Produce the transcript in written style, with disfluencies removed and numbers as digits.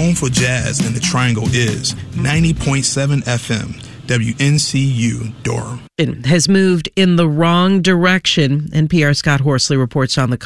home for jazz in the Triangle is 90.7 FM, WNCU Durham. It has moved in the wrong direction. NPR's Scott Horsley reports on the